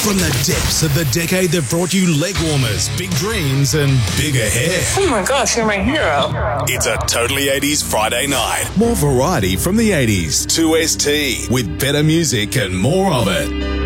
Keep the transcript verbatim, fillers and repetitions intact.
From the depths of the decade that brought you leg warmers, big dreams, and bigger hair. Oh my gosh, you're my hero. It's a Totally eighties Friday night. More variety from the eighties. two S T with better music and more of it.